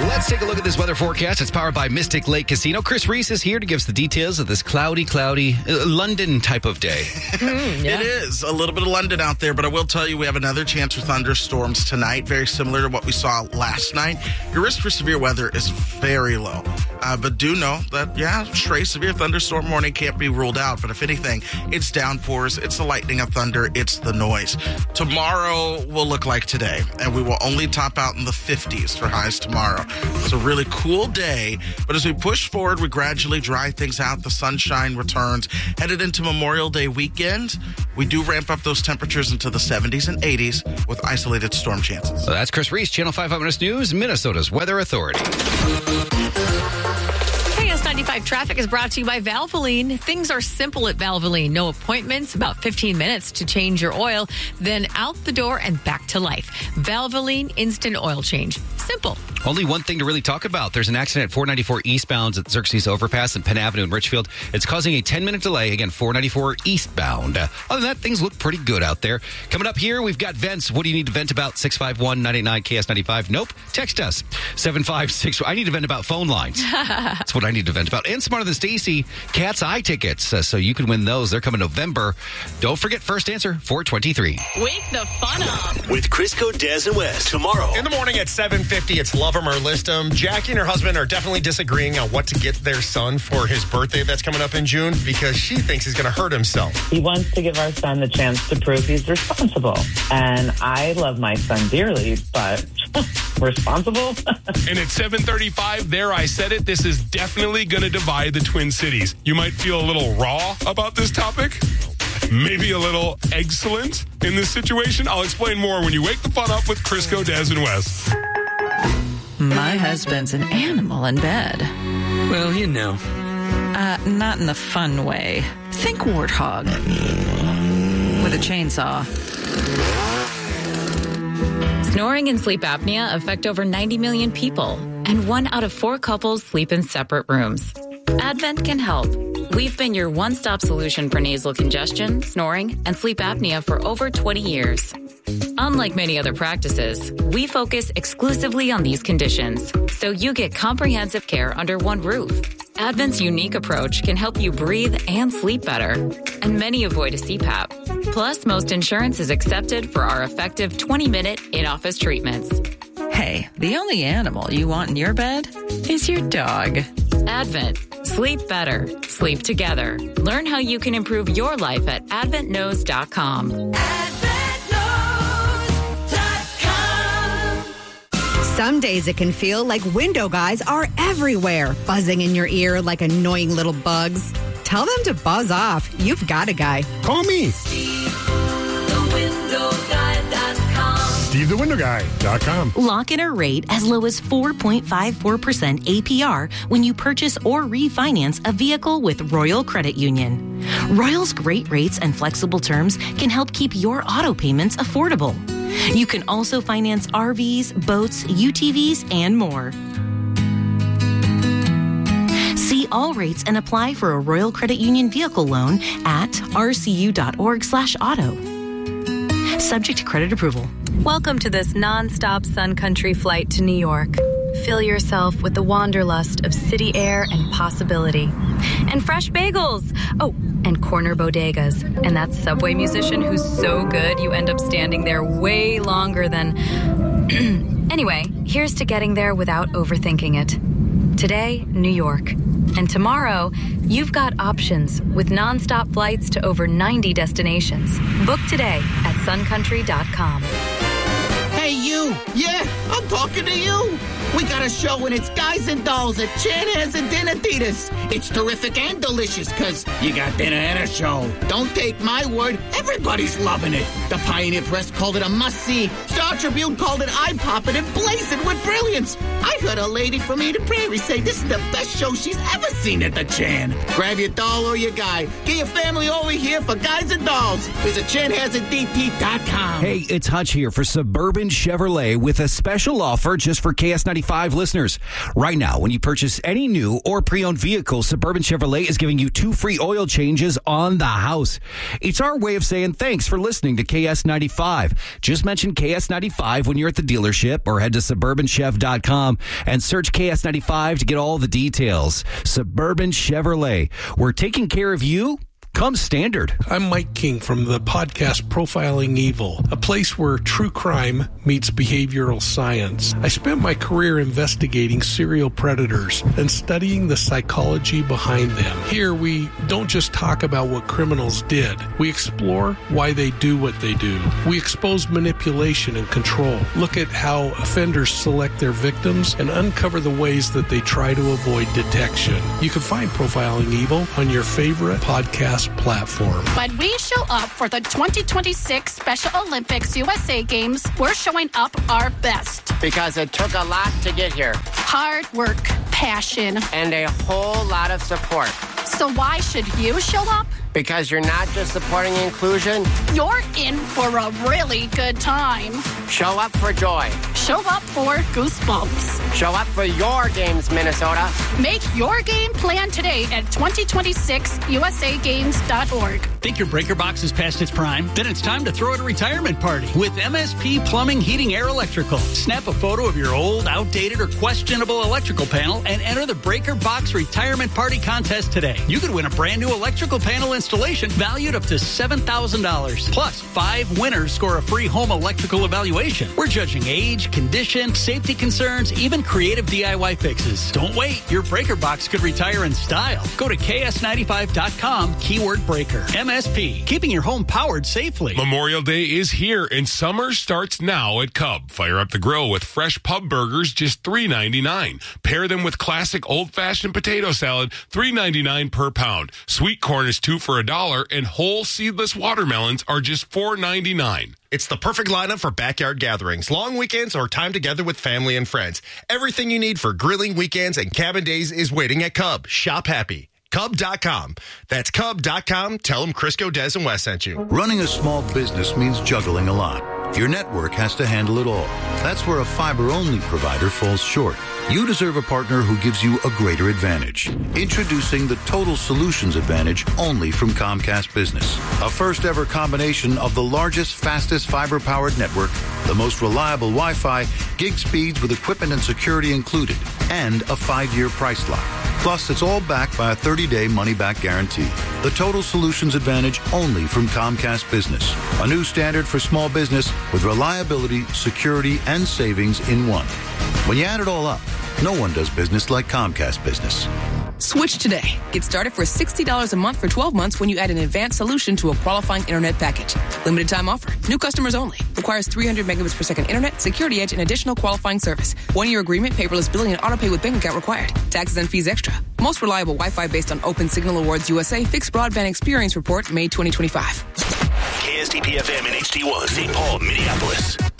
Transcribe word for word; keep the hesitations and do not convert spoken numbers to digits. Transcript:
Let's take a look at this weather forecast. It's powered by Mystic Lake Casino. Chris Reese is here to give us the details of this cloudy, cloudy uh, London type of day. Mm, yeah. It is a little bit of London out there, but I will tell you we have another chance for thunderstorms tonight, very similar to what we saw last night. Your risk for severe weather is very low, uh, but do know that, yeah, stray severe thunderstorm warning can't be ruled out. But if anything, it's downpours, it's the lightning and thunder, it's the noise. Tomorrow will look like today, and we will only top out in the fifties for highs tomorrow. It's a really cool day, but as we push forward, we gradually dry things out. The sunshine returns. Headed into Memorial Day weekend, we do ramp up those temperatures into the seventies and eighties with isolated storm chances. So that's Chris Reese, Channel five Eyewitness News, Minnesota's Weather Authority. K S ninety-five traffic is brought to you by Valvoline. Things are simple at Valvoline. No appointments, about fifteen minutes to change your oil, then out the door and back to life. Valvoline Instant Oil Change. Simple. Only one thing to really talk about. There's an accident at four ninety-four eastbound at Xerxes Overpass and Penn Avenue in Richfield. It's causing a ten-minute delay. Again, four ninety-four eastbound. Uh, other than that, things look pretty good out there. Coming up here, we've got vents. What do you need to vent about? six five one, nine eight nine, K S ninety-five. Nope. Text us. seven five six. I need to vent about phone lines. That's what I need to vent about. And Smarter Than Stacy, Cat's Eye tickets. Uh, so you can win those. They're coming November. Don't forget, first answer, four twenty-three. Wake the fun up. With Crisco, Des, and West. Tomorrow. In the morning at seven fifty, it's Love 'em or List 'em. Jackie and her husband are definitely disagreeing on what to get their son for his birthday that's coming up in June because she thinks he's going to hurt himself. He wants to give our son the chance to prove he's responsible. And I love my son dearly, but responsible? And at seven thirty-five, there I said it, this is definitely going to divide the Twin Cities. You might feel a little raw about this topic. Maybe a little excellent in this situation. I'll explain more when you wake the fun up with Crisco, Des, and West. My husband's an animal in bed. Well, you know. Uh, not in the fun way. Think warthog. With a chainsaw. Snoring and sleep apnea affect over ninety million people, and one out of four couples sleep in separate rooms. Advent can help. We've been your one-stop solution for nasal congestion, snoring, and sleep apnea for over twenty years. Unlike many other practices, we focus exclusively on these conditions, so you get comprehensive care under one roof. Advent's unique approach can help you breathe and sleep better, and many avoid a C PAP. Plus, most insurance is accepted for our effective twenty-minute in-office treatments. Hey, the only animal you want in your bed is your dog. Advent. Sleep better. Sleep together. Learn how you can improve your life at advent knows dot com. Some days it can feel like window guys are everywhere, buzzing in your ear like annoying little bugs. Tell them to buzz off. You've got a guy. Call me. Steve the Window Guy dot com. Steve the Window Guy dot com. Lock in a rate as low as four point five four percent A P R when you purchase or refinance a vehicle with Royal Credit Union. Royal's great rates and flexible terms can help keep your auto payments affordable. You can also finance R Vs, boats, U T Vs, and more. See all rates and apply for a Royal Credit Union vehicle loan at r c u dot org slash auto. Subject to credit approval. Welcome to this non-stop Sun Country flight to New York. Fill yourself with the wanderlust of city air and possibility. And fresh bagels. Oh, and corner bodegas. And that Subway musician who's so good you end up standing there way longer than... Anyway, here's to getting there without overthinking it. Today, New York. And tomorrow, you've got options with nonstop flights to over ninety destinations. Book today at sun country dot com. Hey, you. Yeah, I'm talking to you. We got a show and it's Guys and Dolls at Chanhassen and Dinner Theaters. It's terrific and delicious because you got dinner and a show. Don't take my word. Everybody's loving it. The Pioneer Press called it a must-see. Star Tribune called it eye-popping and blazing with brilliance. I heard a lady from Eden Prairie say this is the best show she's ever seen at the Chan. Grab your doll or your guy. Get your family over here for Guys and Dolls. Visit chanhassen d t dot com. Hey, it's Hutch here for Suburban Chevrolet with a special offer just for K S ninety-five ninety-five listeners. Right now, when you purchase any new or pre-owned vehicle, Suburban Chevrolet is giving you two free oil changes on the house. It's our way of saying thanks for listening to K S ninety-five. Just mention K S ninety-five when you're at the dealership or head to suburban chev dot com and search K S ninety-five to get all the details. Suburban Chevrolet. We're taking care of you. Come standard. I'm Mike King from the podcast Profiling Evil, a place where true crime meets behavioral science. I spent my career investigating serial predators and studying the psychology behind them. Here, we don't just talk about what criminals did. We explore why they do what they do. We expose manipulation and control, look at how offenders select their victims, and uncover the ways that they try to avoid detection. You can find Profiling Evil on your favorite podcast platform. When we show up for the twenty twenty-six Special Olympics U S A Games, we're showing up our best. Because it took a lot to get here. Hard work, passion, and a whole lot of support. So why should you show up? Because you're not just supporting inclusion. You're in for a really good time. Show up for joy. Show up for goosebumps. Show up for your games, Minnesota. Make your game plan today at twenty twenty-six U S A games dot org. Think your breaker box is past its prime? Then it's time to throw it a retirement party with M S P Plumbing, Heating, Air, Electrical. Snap a photo of your old, outdated, or questionable electrical panel and enter the Breaker Box Retirement Party contest today. You could win a brand new electrical panel installation valued up to seven thousand dollars. Plus, five winners score a free home electrical evaluation. We're judging age, condition, safety concerns, even creative D I Y fixes. Don't wait. Your breaker box could retire in style. Go to K S ninety-five dot com, keyword breaker. M S P, keeping your home powered safely. Memorial Day is here, and summer starts now at Cub. Fire up the grill with fresh pub burgers, just three ninety-nine. Pair them with classic old-fashioned potato salad, three ninety-nine per pound. Sweet corn is two for a dollar, and whole seedless watermelons are just four ninety-nine. It's the perfect lineup for backyard gatherings, long weekends, or time together with family and friends. Everything you need for grilling weekends and cabin days is waiting at Cub. Shop happy. Cub dot com. That's Cub dot com. Tell them Crisco, Des, and Wes sent you. Running a small business means juggling a lot. Your network has to handle it all. That's where a fiber-only provider falls short. You deserve a partner who gives you a greater advantage. Introducing the Total Solutions Advantage only from Comcast Business. A first-ever combination of the largest, fastest fiber-powered network, the most reliable Wi-Fi, gig speeds with equipment and security included, and a five-year price lock. Plus, it's all backed by a thirty-day money-back guarantee. The Total Solutions Advantage only from Comcast Business. A new standard for small business with reliability, security, and savings in one. When you add it all up, no one does business like Comcast Business. Switch today. Get started for sixty dollars a month for twelve months when you add an advanced solution to a qualifying internet package. Limited time offer. New customers only. Requires three hundred megabits per second internet, security edge, and additional qualifying service. One-year agreement, paperless billing, and autopay with bank account required. Taxes and fees extra. Most reliable Wi-Fi based on Open Signal Awards U S A Fixed Broadband Experience Report, May twenty twenty-five. K S T P F M and H D one, Saint Paul, Minneapolis.